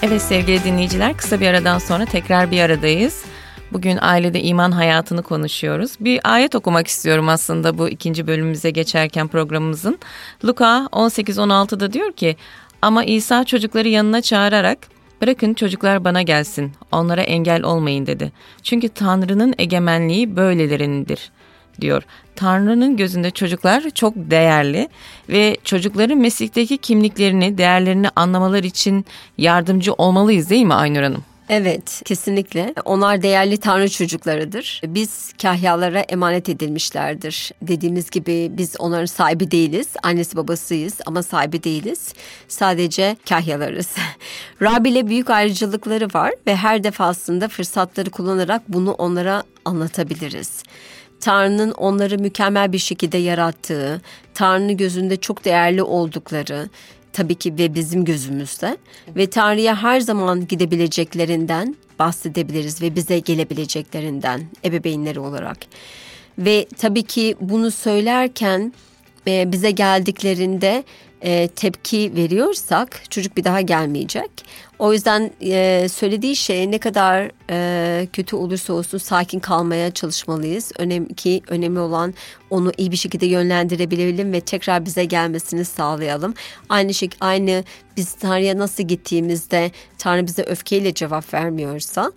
Evet sevgili dinleyiciler, kısa bir aradan sonra tekrar bir aradayız. Bugün ailede iman hayatını konuşuyoruz. Bir ayet okumak istiyorum aslında bu ikinci bölümümüze geçerken programımızın. Luka 18-16'da diyor ki, ama İsa çocukları yanına çağırarak, bırakın çocuklar bana gelsin, onlara engel olmayın dedi. Çünkü Tanrı'nın egemenliği böylelerindir diyor. Tanrı'nın gözünde çocuklar çok değerli ve çocukların Mesih'teki kimliklerini, değerlerini anlamaları için yardımcı olmalıyız değil mi Aynur Hanım? Evet, kesinlikle. Onlar değerli Tanrı çocuklarıdır. Biz kahyalara emanet edilmişlerdir. Dediğimiz gibi biz onların sahibi değiliz. Annesi babasıyız ama sahibi değiliz. Sadece kahyalarız. Rab ile büyük ayrıcalıkları var ve her defasında fırsatları kullanarak bunu onlara anlatabiliriz. Tanrı'nın onları mükemmel bir şekilde yarattığı, Tanrı'nın gözünde çok değerli oldukları, tabii ki ve bizim gözümüzde ve Tanrı'ya her zaman gidebileceklerinden bahsedebiliriz ve bize gelebileceklerinden ebeveynleri olarak. Ve tabii ki bunu söylerken bize geldiklerinde tepki veriyorsak çocuk bir daha gelmeyecek. O yüzden söylediği şey ne kadar kötü olursa olsun sakin kalmaya çalışmalıyız. Önemli olan onu iyi bir şekilde yönlendirebilelim ve tekrar bize gelmesini sağlayalım. Aynı biz Tanrı'ya nasıl gittiğimizde Tanrı bize öfkeyle cevap vermiyorsa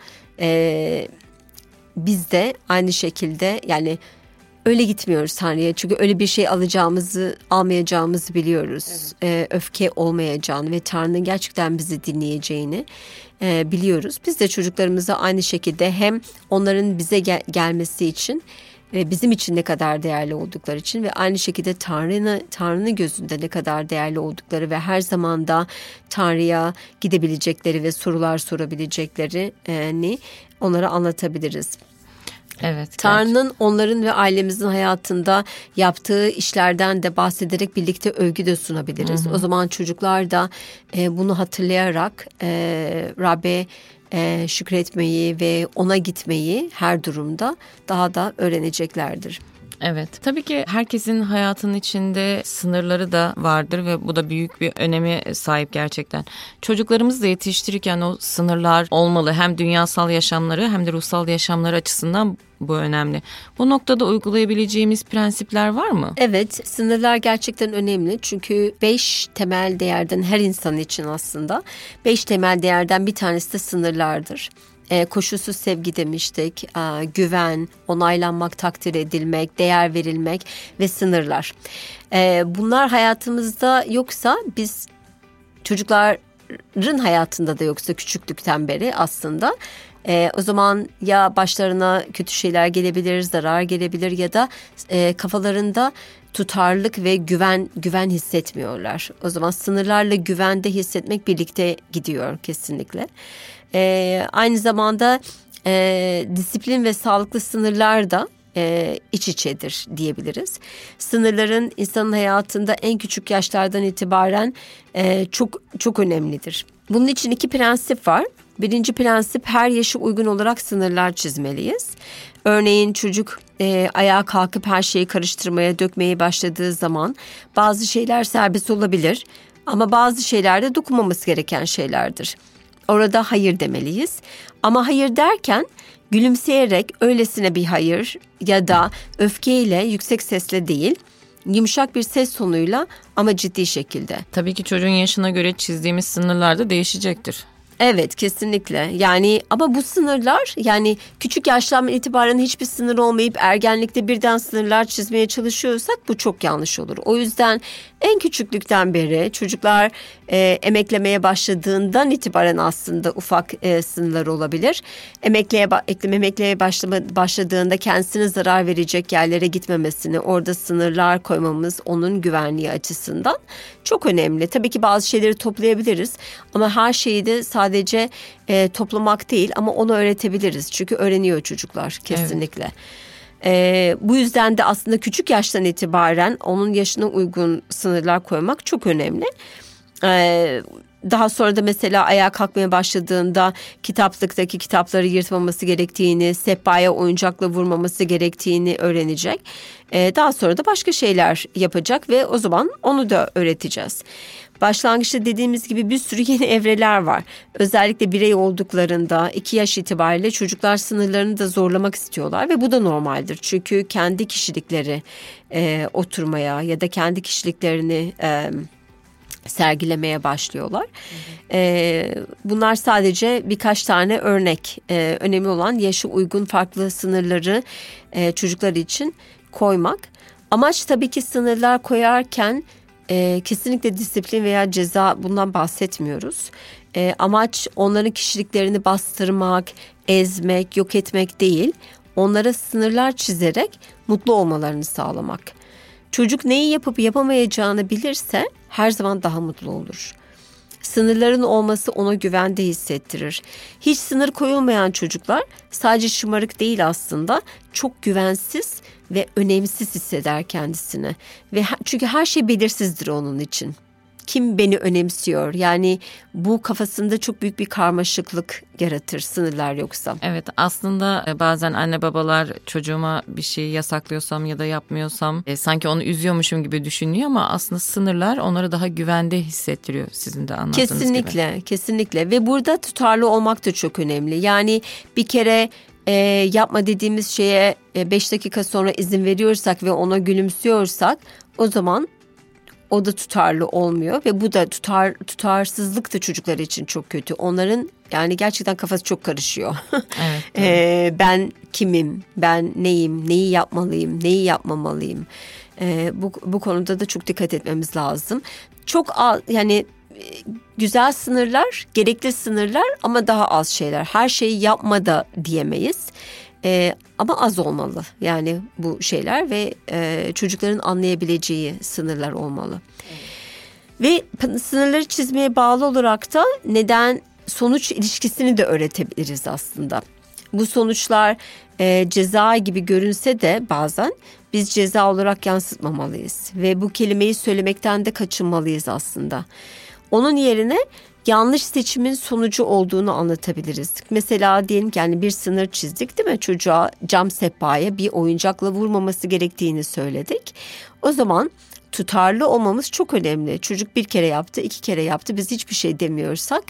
biz de aynı şekilde yani öyle gitmiyoruz Tanrı'ya. Çünkü öyle bir şey almayacağımızı biliyoruz. Evet. Öfke olmayacağını ve Tanrı'nın gerçekten bizi dinleyeceğini biliyoruz. Biz de çocuklarımıza aynı şekilde hem onların bize gelmesi için ve bizim için ne kadar değerli oldukları için ve aynı şekilde Tanrı'nın gözünde ne kadar değerli oldukları ve her zaman da Tanrı'ya gidebilecekleri ve sorular sorabileceklerini onlara anlatabiliriz. Evet, Tanrı'nın onların ve ailemizin hayatında yaptığı işlerden de bahsederek birlikte övgü de sunabiliriz. Hı hı. O zaman çocuklar da bunu hatırlayarak Rab'be şükretmeyi ve ona gitmeyi her durumda daha da öğreneceklerdir. Evet. Tabii ki herkesin hayatının içinde sınırları da vardır ve bu da büyük bir öneme sahip gerçekten. Çocuklarımızı da yetiştirirken o sınırlar olmalı. Hem dünyasal yaşamları hem de ruhsal yaşamları açısından bu önemli. Bu noktada uygulayabileceğimiz prensipler var mı? Evet, sınırlar gerçekten önemli. Çünkü 5 temel değerden her insan için aslında 5 temel değerden bir tanesi de sınırlardır. Koşulsuz sevgi demiştik, güven, onaylanmak, takdir edilmek, değer verilmek ve sınırlar. Bunlar hayatımızda yoksa biz çocukların hayatında da yoksa küçüklükten beri aslında o zaman ya başlarına kötü şeyler gelebilir, zarar gelebilir ya da kafalarında tutarlılık ve güven hissetmiyorlar. O zaman sınırlarla güvende hissetmek birlikte gidiyor kesinlikle. Aynı zamanda disiplin ve sağlıklı sınırlar da iç içedir diyebiliriz. Sınırların insanın hayatında en küçük yaşlardan itibaren çok çok önemlidir. Bunun için 2 prensip var. Birinci prensip, her yaşa uygun olarak sınırlar çizmeliyiz. Örneğin çocuk ayağa kalkıp her şeyi karıştırmaya, dökmeye başladığı zaman bazı şeyler serbest olabilir ama bazı şeyler de dokunmaması gereken şeylerdir. Orada hayır demeliyiz. Ama hayır derken gülümseyerek öylesine bir hayır ya da öfkeyle, yüksek sesle değil, yumuşak bir ses tonuyla ama ciddi şekilde. Tabii ki çocuğun yaşına göre çizdiğimiz sınırlar da değişecektir. Evet, kesinlikle. Yani ama bu sınırlar, yani küçük yaştan itibaren hiçbir sınır olmayıp ergenlikte birden sınırlar çizmeye çalışıyorsak bu çok yanlış olur. O yüzden en küçüklükten beri çocuklar emeklemeye başladığından itibaren aslında ufak sınırlar olabilir. Emeklemeye başladığında kendisine zarar verecek yerlere gitmemesini, orada sınırlar koymamız onun güvenliği açısından çok önemli. Tabii ki bazı şeyleri toplayabiliriz ama her şeyi de sadece toplamak değil ama onu öğretebiliriz. Çünkü öğreniyor çocuklar kesinlikle. Evet. Bu yüzden de aslında küçük yaştan itibaren onun yaşına uygun sınırlar koymak çok önemli. Daha sonra da mesela ayağa kalkmaya başladığında kitaplıktaki kitapları yırtmaması gerektiğini, sehpaya oyuncakla vurmaması gerektiğini öğrenecek. Daha sonra da başka şeyler yapacak ve o zaman onu da öğreteceğiz. Başlangıçta dediğimiz gibi bir sürü yeni evreler var. Özellikle birey olduklarında 2 yaş itibariyle çocuklar sınırlarını da zorlamak istiyorlar ve bu da normaldir. Çünkü kendi kişilikleri oturmaya ya da kendi kişiliklerini sergilemeye başlıyorlar. Bunlar sadece birkaç tane örnek. Önemli olan yaşa uygun farklı sınırları çocuklar için koymak. Amaç tabii ki sınırlar koyarken kesinlikle disiplin veya ceza, bundan bahsetmiyoruz. Amaç onların kişiliklerini bastırmak, ezmek, yok etmek değil. Onlara sınırlar çizerek mutlu olmalarını sağlamak. Çocuk neyi yapıp yapamayacağını bilirse her zaman daha mutlu olur. Sınırların olması ona güvende hissettirir. Hiç sınır koyulmayan çocuklar sadece şımarık değil, aslında çok güvensiz ve önemsiz hisseder kendisini. Ve çünkü her şey belirsizdir onun için. Kim beni önemsiyor? Yani bu kafasında çok büyük bir karmaşıklık yaratır sınırlar yoksa. Evet, aslında bazen anne babalar çocuğuma bir şey yasaklıyorsam ya da yapmıyorsam sanki onu üzüyormuşum gibi düşünüyor ama aslında sınırlar onları daha güvende hissettiriyor, sizin de anlattığınız gibi. Kesinlikle, kesinlikle ve burada tutarlı olmak da çok önemli. Yani bir kere yapma dediğimiz şeye 5 dakika sonra izin veriyorsak ve ona gülümsüyorsak o zaman o da tutarlı olmuyor ve bu da tutarsızlık da çocuklar için çok kötü. Onların yani gerçekten kafası çok karışıyor. Evet. Ben kimim, ben neyim, neyi yapmalıyım, neyi yapmamalıyım. Bu konuda da çok dikkat etmemiz lazım. Çok az, yani güzel sınırlar, gerekli sınırlar ama daha az şeyler. Her şeyi yapma da diyemeyiz. Ama az olmalı yani bu şeyler ve çocukların anlayabileceği sınırlar olmalı. Evet. Ve sınırları çizmeye bağlı olarak da neden sonuç ilişkisini de öğretebiliriz aslında. Bu sonuçlar ceza gibi görünse de bazen biz ceza olarak yansıtmamalıyız ve bu kelimeyi söylemekten de kaçınmalıyız aslında. Onun yerine yanlış seçimin sonucu olduğunu anlatabiliriz. Mesela diyelim ki yani bir sınır çizdik, değil mi? Çocuğa cam sehpaya bir oyuncakla vurmaması gerektiğini söyledik. O zaman tutarlı olmamız çok önemli. Çocuk bir kere yaptı, 2 kere yaptı. Biz hiçbir şey demiyorsak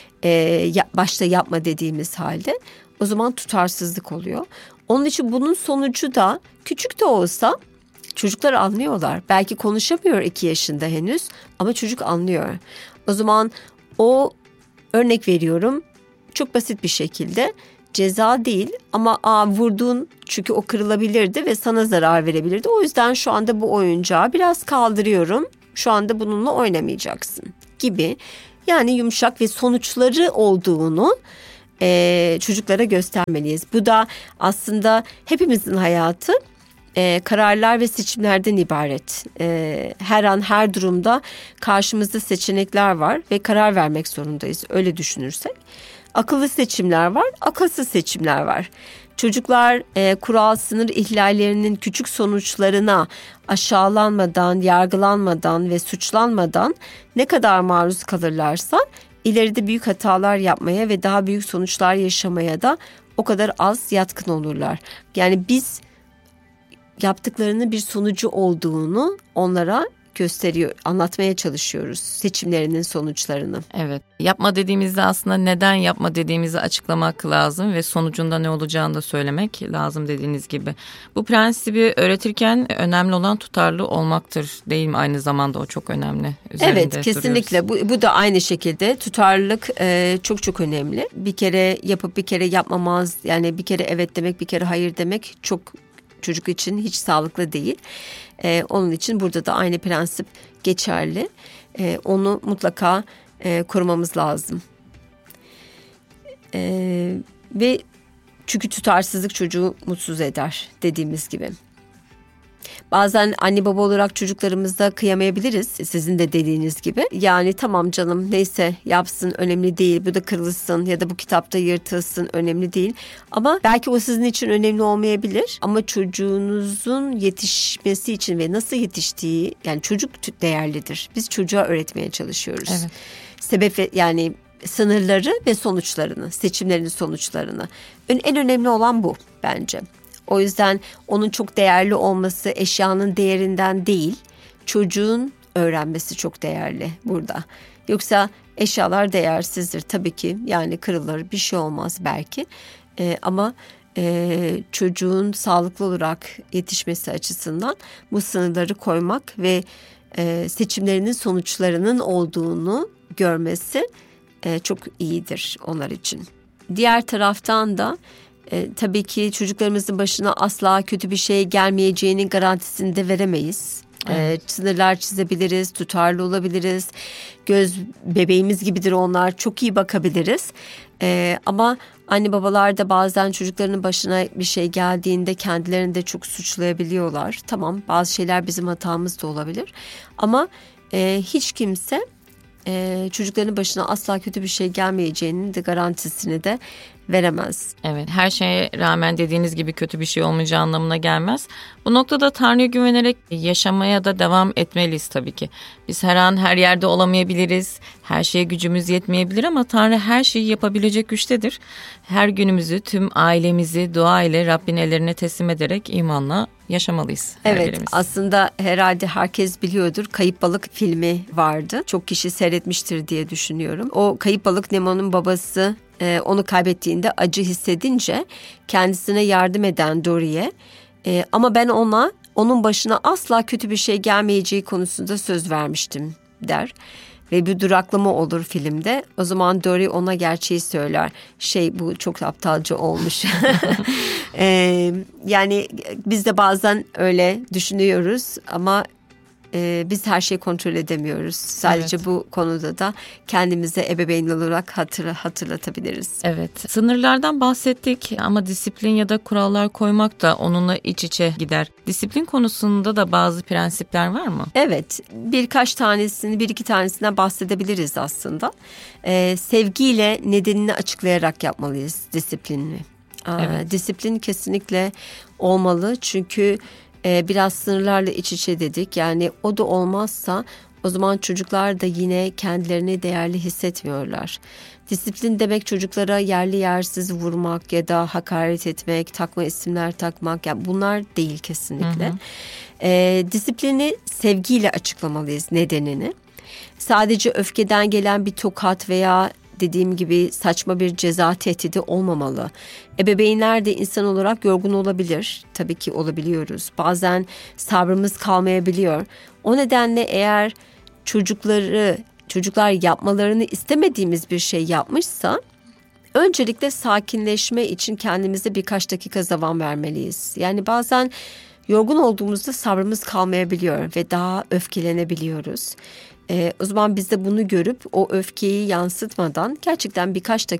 başta yapma dediğimiz halde o zaman tutarsızlık oluyor. Onun için bunun sonucu da küçük de olsa çocuklar anlıyorlar. Belki konuşamıyor 2 yaşında henüz ama çocuk anlıyor. O zaman o, örnek veriyorum, çok basit bir şekilde ceza değil ama vurdun çünkü o kırılabilirdi ve sana zarar verebilirdi. O yüzden şu anda bu oyuncağı biraz kaldırıyorum. Şu anda bununla oynamayacaksın gibi. Yani yumuşak ve sonuçları olduğunu çocuklara göstermeliyiz. Bu da aslında hepimizin hayatı kararlar ve seçimlerden ibaret. Her an her durumda karşımızda seçenekler var ve karar vermek zorundayız. Öyle düşünürsek. Akıllı seçimler var, akılsız seçimler var. Çocuklar kural sınır ihlallerinin küçük sonuçlarına aşağılanmadan, yargılanmadan ve suçlanmadan ne kadar maruz kalırlarsa ileride büyük hatalar yapmaya ve daha büyük sonuçlar yaşamaya da o kadar az yatkın olurlar. Yani biz yaptıklarının bir sonucu olduğunu onlara gösteriyor, anlatmaya çalışıyoruz seçimlerinin sonuçlarını. Evet, yapma dediğimizde aslında neden yapma dediğimizi açıklamak lazım ve sonucunda ne olacağını da söylemek lazım dediğiniz gibi. Bu prensibi öğretirken önemli olan tutarlı olmaktır, değil mi? Aynı zamanda o çok önemli. Üzerinde evet, kesinlikle. Bu da aynı şekilde tutarlılık çok çok önemli. Bir kere yapıp bir kere yapmamaz, yani bir kere evet demek, bir kere hayır demek çok çocuk için hiç sağlıklı değil. Onun için burada da aynı prensip geçerli. Onu mutlaka korumamız lazım. Ve çünkü tutarsızlık çocuğu mutsuz eder dediğimiz gibi. Bazen anne baba olarak çocuklarımıza kıyamayabiliriz, sizin de dediğiniz gibi. Yani tamam canım, neyse yapsın, önemli değil, bu da kırılsın ya da bu kitapta yırtılsın, önemli değil. Ama belki o sizin için önemli olmayabilir. Ama çocuğunuzun yetişmesi için ve nasıl yetiştiği, yani çocuk değerlidir. Biz çocuğa öğretmeye çalışıyoruz. Evet. Sebep yani sınırları ve sonuçlarını, seçimlerinin sonuçlarını. En önemli olan bu bence. O yüzden onun çok değerli olması eşyanın değerinden değil, çocuğun öğrenmesi çok değerli burada. Yoksa eşyalar değersizdir tabii ki, yani kırılır, bir şey olmaz belki. Ama çocuğun sağlıklı olarak yetişmesi açısından bu sınırları koymak ve seçimlerinin sonuçlarının olduğunu görmesi çok iyidir onlar için. Diğer taraftan da tabii ki çocuklarımızın başına asla kötü bir şey gelmeyeceğinin garantisini de veremeyiz. Evet. Sınırlar çizebiliriz, tutarlı olabiliriz. Göz bebeğimiz gibidir onlar, çok iyi bakabiliriz. Ama anne babalar da bazen çocuklarının başına bir şey geldiğinde kendilerini de çok suçlayabiliyorlar. Tamam, bazı şeyler bizim hatamız da olabilir. Ama hiç kimse çocukların başına asla kötü bir şey gelmeyeceğinin de garantisini de veremez. Evet, her şeye rağmen dediğiniz gibi kötü bir şey olmayacağı anlamına gelmez. Bu noktada Tanrı'ya güvenerek yaşamaya da devam etmeliyiz tabii ki. Biz her an her yerde olamayabiliriz, her şeye gücümüz yetmeyebilir ama Tanrı her şeyi yapabilecek güçtedir. Her günümüzü, tüm ailemizi dua ile Rabbin ellerine teslim ederek imanla yaşamalıyız. Evet, aslında herhalde herkes biliyordur, Kayıp Balık filmi vardı. Çok kişi seyretmiştir diye düşünüyorum. O Kayıp Balık, Nemo'nun babası onu kaybettiğinde acı hissedince kendisine yardım eden Dory'e ama ben onun başına asla kötü bir şey gelmeyeceği konusunda söz vermiştim der. Ve bir duraklama olur filmde. O zaman Dory ona gerçeği söyler. Bu çok aptalca olmuş. Yani biz de bazen öyle düşünüyoruz ama biz her şeyi kontrol edemiyoruz. Sadece evet. Bu konuda da kendimize ebeveyn olarak hatırlatabiliriz. Evet. Sınırlardan bahsettik ama disiplin ya da kurallar koymak da onunla iç içe gider. Disiplin konusunda da bazı prensipler var mı? Evet. bir iki tanesinden bahsedebiliriz aslında. Sevgiyle nedenini açıklayarak yapmalıyız disiplini. Evet. Disiplin kesinlikle olmalı çünkü biraz sınırlarla iç içe dedik. Yani o da olmazsa o zaman çocuklar da yine kendilerini değerli hissetmiyorlar. Disiplin demek çocuklara yerli yersiz vurmak ya da hakaret etmek, takma isimler takmak, yani bunlar değil kesinlikle. Disiplini sevgiyle açıklamalıyız nedenini. Sadece öfkeden gelen bir tokat veya dediğim gibi saçma bir ceza tehdidi olmamalı. Ebeveynler de insan olarak yorgun olabilir. Tabii ki olabiliyoruz. Bazen sabrımız kalmayabiliyor. O nedenle eğer çocuklar yapmalarını istemediğimiz bir şey yapmışsa öncelikle sakinleşme için kendimize birkaç dakika zaman vermeliyiz. Yani bazen yorgun olduğumuzda sabrımız kalmayabiliyor ve daha öfkelenebiliyoruz. O zaman biz de bunu görüp o öfkeyi yansıtmadan gerçekten birkaç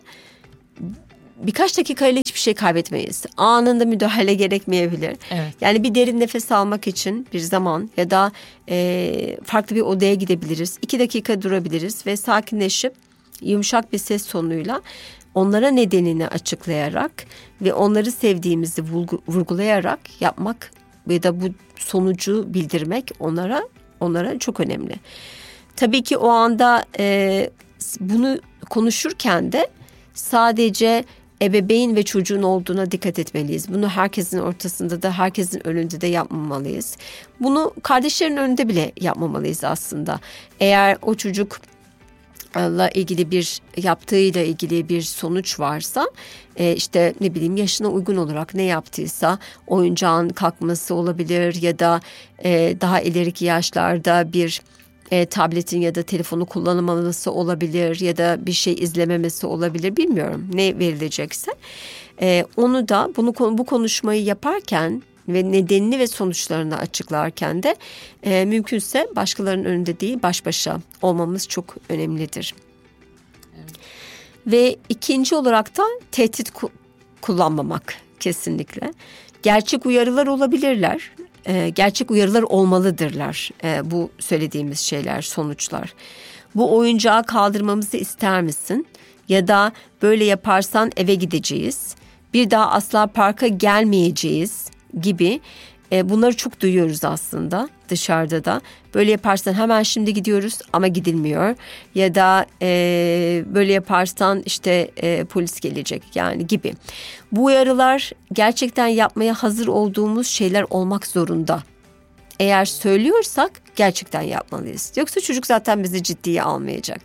dakikayla hiçbir şey kaybetmeyiz. Anında müdahale gerekmeyebilir. Evet. Yani bir derin nefes almak için bir zaman ya da farklı bir odaya gidebiliriz. 2 dakika durabiliriz ve sakinleşip yumuşak bir ses tonuyla onlara nedenini açıklayarak ve onları sevdiğimizi vurgulayarak yapmak ya da bu sonucu bildirmek onlara çok önemli. Tabii ki o anda bunu konuşurken de sadece ebeveyn ve çocuğun olduğuna dikkat etmeliyiz. Bunu herkesin ortasında da herkesin önünde de yapmamalıyız. Bunu kardeşlerin önünde bile yapmamalıyız aslında. Eğer o çocukla ilgili yaptığıyla ilgili bir sonuç varsa işte ne bileyim yaşına uygun olarak ne yaptıysa oyuncağın kalkması olabilir ya da daha ileriki yaşlarda bir tabletin ya da telefonu kullanamaması olabilir ya da bir şey izlememesi olabilir, bilmiyorum ne verilecekse. Onu da bu konuşmayı yaparken ve nedenini ve sonuçlarını açıklarken de mümkünse başkalarının önünde değil baş başa olmamız çok önemlidir. Evet. Ve ikinci olarak da tehdit kullanmamak kesinlikle. Gerçek uyarılar olabilirler. Gerçek uyarılar olmalıdırlar bu söylediğimiz şeyler, sonuçlar. Bu oyuncağı kaldırmamızı ister misin? Ya da böyle yaparsan eve gideceğiz. Bir daha asla parka gelmeyeceğiz gibi bunları çok duyuyoruz aslında dışarıda da. Böyle yaparsan hemen şimdi gidiyoruz ama gidilmiyor. Ya da böyle yaparsan işte polis gelecek yani gibi. Bu uyarılar gerçekten yapmaya hazır olduğumuz şeyler olmak zorunda. eğer söylüyorsak gerçekten yapmalıyız. Yoksa çocuk zaten bizi ciddiye almayacak.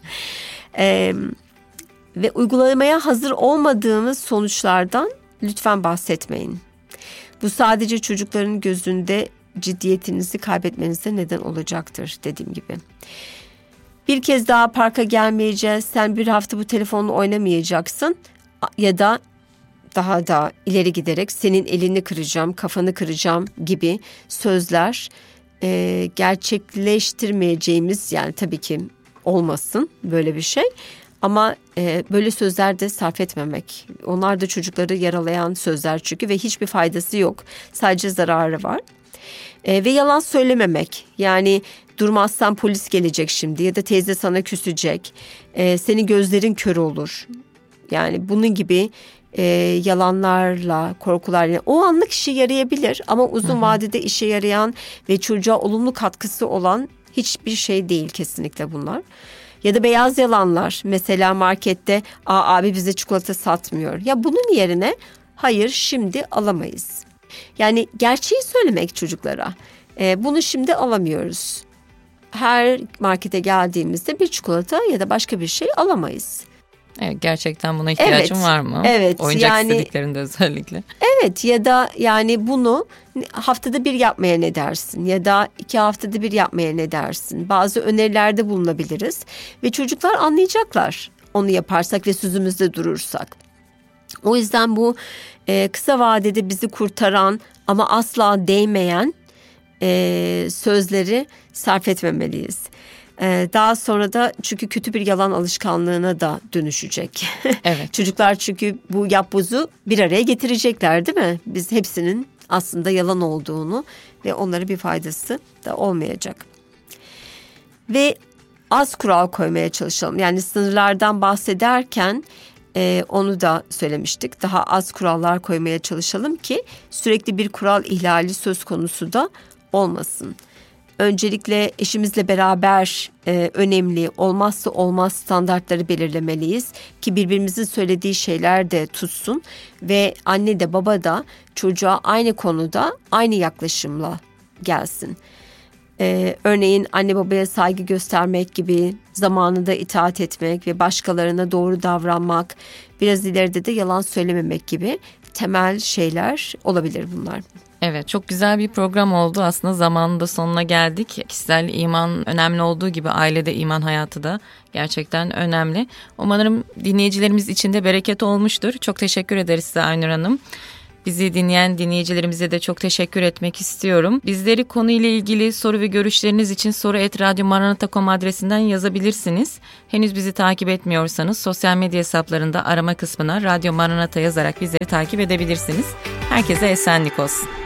Ve uygulamaya hazır olmadığımız sonuçlardan lütfen bahsetmeyin. Bu sadece çocukların gözünde ciddiyetinizi kaybetmenize neden olacaktır dediğim gibi. Bir kez daha parka gelmeyeceğiz, sen bir hafta bu telefonla oynamayacaksın ya da daha da ileri giderek senin elini kıracağım, kafanı kıracağım gibi sözler gerçekleştirmeyeceğimiz, yani tabii ki olmasın böyle bir şey. Ama böyle sözler de sarf etmemek. Onlar da çocukları yaralayan sözler çünkü ve hiçbir faydası yok. Sadece zararı var. Ve yalan söylememek. Yani durmazsan polis gelecek şimdi ya da teyze sana küsecek. Senin gözlerin kör olur. Yani bunun gibi yalanlarla, korkularla o anlık işe yarayabilir ama uzun vadede işe yarayan ve çocuğa olumlu katkısı olan hiçbir şey değil kesinlikle bunlar. Ya da beyaz yalanlar, mesela markette abi bize çikolata satmıyor. Ya bunun yerine hayır şimdi alamayız. Yani gerçeği söylemek çocuklara. Bunu şimdi alamıyoruz. Her markete geldiğimizde bir çikolata ya da başka bir şey alamayız. Evet, gerçekten buna ihtiyacın var mı? Evet. Oyuncak istediklerinde özellikle. Evet, ya da yani bunu haftada bir yapmaya ne dersin? Ya da 2 haftada bir yapmaya ne dersin? Bazı önerilerde bulunabiliriz. Ve çocuklar anlayacaklar onu yaparsak ve sözümüzde durursak. O yüzden bu kısa vadede bizi kurtaran ama asla değmeyen sözleri sarf etmemeliyiz. Daha sonra da çünkü kötü bir yalan alışkanlığına da dönüşecek. Evet. Çocuklar çünkü bu yapbozu bir araya getirecekler, değil mi? Biz hepsinin aslında yalan olduğunu ve onlara bir faydası da olmayacak. Ve az kural koymaya çalışalım. Yani sınırlardan bahsederken onu da söylemiştik. Daha az kurallar koymaya çalışalım ki sürekli bir kural ihlali söz konusu da olmasın. Öncelikle eşimizle beraber önemli, olmazsa olmaz standartları belirlemeliyiz ki birbirimizin söylediği şeyler de tutsun ve anne de baba da çocuğa aynı konuda aynı yaklaşımla gelsin. Örneğin anne babaya saygı göstermek gibi, zamanında itaat etmek ve başkalarına doğru davranmak, biraz ileride de yalan söylememek gibi temel şeyler olabilir bunlar. Evet, çok güzel bir program oldu. Aslında zamanında sonuna geldik. Kişisel iman önemli olduğu gibi ailede iman hayatı da gerçekten önemli. Umarım dinleyicilerimiz için de bereket olmuştur. Çok teşekkür ederiz size Aynur Hanım. Bizi dinleyen dinleyicilerimize de çok teşekkür etmek istiyorum. Bizleri konuyla ilgili soru ve görüşleriniz için soru@radyomaranata.com adresinden yazabilirsiniz. Henüz bizi takip etmiyorsanız sosyal medya hesaplarında arama kısmına Radyo Maranata yazarak bizleri takip edebilirsiniz. Herkese esenlik olsun.